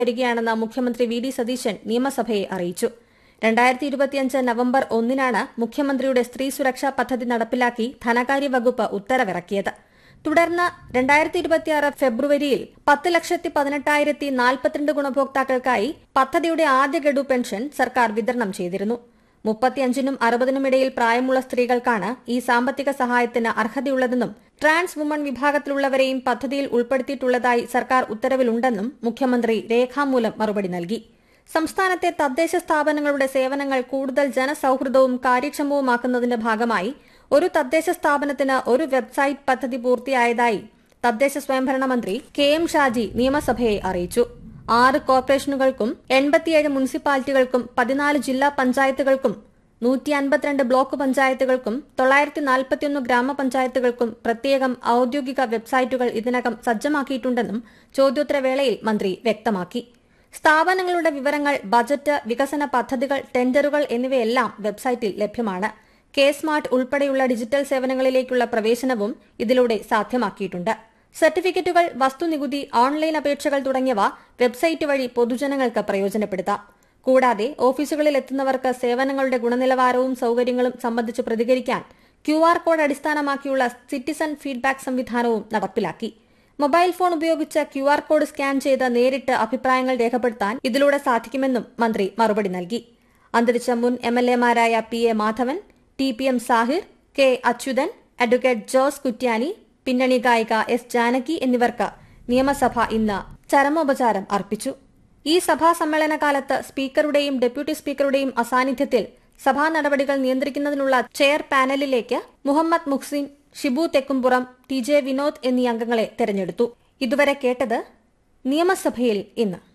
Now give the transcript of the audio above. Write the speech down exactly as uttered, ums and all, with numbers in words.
വരികയാണെന്ന് മുഖ്യമന്ത്രി V D Satheesan നിയമസഭയെ അറിയിച്ചു. രണ്ടായിരത്തി ഇരുപത്തിയഞ്ച് നവംബർ ഒന്നിനാണ് മുഖ്യമന്ത്രിയുടെ സ്ത്രീ സുരക്ഷാ പദ്ധതി നടപ്പിലാക്കി ധനകാര്യ വകുപ്പ് ഉത്തരവിറക്കിയത്. തുടർന്ന് രണ്ടായിരത്തി ഇരുപത്തിയാറ് ഫെബ്രുവരിയിൽ പത്ത് ലക്ഷത്തി പതിനെട്ടായിരത്തി നാൽപ്പത്തിരണ്ട് ഗുണഭോക്താക്കൾക്കായി പദ്ധതിയുടെ ആദ്യ ഗഡു പെൻഷൻ സർക്കാർ വിതരണം ചെയ്തിരുന്നു. മുപ്പത്തിയഞ്ചിനും അറുപതിനും ഇടയിൽ പ്രായമുള്ള സ്ത്രീകൾക്കാണ് ഈ സാമ്പത്തിക സഹായത്തിന് അർഹതയുള്ളതെന്നും ട്രാൻസ് വുമൺ വിഭാഗത്തിലുള്ളവരെയും പദ്ധതിയിൽ ഉൾപ്പെടുത്തിയിട്ടുള്ളതായി സർക്കാർ ഉത്തരവിലുണ്ടെന്നും മുഖ്യമന്ത്രി രേഖാമൂലം മറുപടി നൽകി. സംസ്ഥാനത്തെ തദ്ദേശ സ്ഥാപനങ്ങളുടെ സേവനങ്ങൾ കൂടുതൽ ജനസൌഹൃദവും കാര്യക്ഷമവുമാക്കുന്നതിന്റെ ഭാഗമായി ഒരു തദ്ദേശ സ്ഥാപനത്തിന് ഒരു വെബ്സൈറ്റ് പദ്ധതി പൂർത്തിയായതായി തദ്ദേശ സ്വയംഭരണ മന്ത്രി കെ എം ഷാജി നിയമസഭയെ അറിയിച്ചു. ആറ് കോർപ്പറേഷനുകൾക്കും എൺപത്തിയേഴ് മുനിസിപ്പാലിറ്റികൾക്കും പതിനാല് ജില്ലാ പഞ്ചായത്തുകൾക്കും നൂറ്റി അൻപത്തിരണ്ട് ബ്ലോക്ക് പഞ്ചായത്തുകൾക്കും തൊള്ളായിരത്തി നാൽപ്പത്തിയൊന്ന് ഗ്രാമപഞ്ചായത്തുകൾക്കും പ്രത്യേകം ഔദ്യോഗിക വെബ്സൈറ്റുകൾ ഇതിനകം സജ്ജമാക്കിയിട്ടുണ്ടെന്നും ചോദ്യോത്തരവേളയിൽ മന്ത്രി വ്യക്തമാക്കി. സ്ഥാപനങ്ങളുടെ വിവരങ്ങൾ, ബജറ്റ്, വികസന പദ്ധതികൾ, ടെൻഡറുകൾ എന്നിവയെല്ലാം വെബ്സൈറ്റിൽ ലഭ്യമാണ്. കെ സ്മാർട്ട് ഉൾപ്പെടെയുള്ള ഡിജിറ്റൽ സേവനങ്ങളിലേക്കുള്ള പ്രവേശനവും ഇതിലൂടെ സാധ്യമാക്കിയിട്ടുണ്ട്. സർട്ടിഫിക്കറ്റുകൾ, വസ്തുനികുതി, ഓൺലൈൻ അപേക്ഷകൾ തുടങ്ങിയവ വെബ്സൈറ്റ് വഴി പൊതുജനങ്ങൾക്ക് പ്രയോജനപ്പെടുത്താം. കൂടാതെ ഓഫീസുകളിൽ എത്തുന്നവർക്ക് സേവനങ്ങളുടെ ഗുണനിലവാരവും സൌകര്യങ്ങളും സംബന്ധിച്ച് പ്രതികരിക്കാൻ ക്യു ആർ കോഡ് അടിസ്ഥാനമാക്കിയുള്ള സിറ്റിസൺ ഫീഡ്ബാക്ക് സംവിധാനവും നടപ്പിലാക്കി. മൊബൈൽ ഫോൺ ഉപയോഗിച്ച് ക്യു ആർ കോഡ് സ്കാൻ ചെയ്ത് നേരിട്ട് അഭിപ്രായങ്ങൾ രേഖപ്പെടുത്താൻ ഇതിലൂടെ സാധിക്കുമെന്നും മന്ത്രി മറുപടി നൽകി. അന്തരിച്ച മുൻ M L എമാരായ P A Madhavan, T P M Shahir, K Achuthan, advocate Jose Kuttyani, പിന്നണി ഗായിക എസ് ജാനകി എന്നിവർക്ക് നിയമസഭ ഇന്ന് ചരമോപചാരം അർപ്പിച്ചു. ഈ സഭാ സമ്മേളനകാലത്ത് സ്പീക്കറുടെയും ഡെപ്യൂട്ടി സ്പീക്കറുടെയും അസാന്നിധ്യത്തിൽ സഭാ നടപടികൾ നിയന്ത്രിക്കുന്നതിനുള്ള chair പാനലിലേക്ക് Muhammad Muhsin, Shibu Thekkumpuram, T J Vinod എന്നീ അംഗങ്ങളെ തെരഞ്ഞെടുത്തു. ഇതുവരെ കേട്ടത് നിയമസഭയിൽ ഇന്ന്.